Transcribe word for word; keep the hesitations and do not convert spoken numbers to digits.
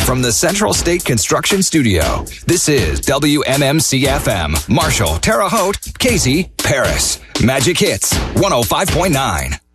From the Central State Construction Studio, this is W M M C F M. Marshall, Terre Haute, Casey, Paris. Magic Hits, one oh five point nine.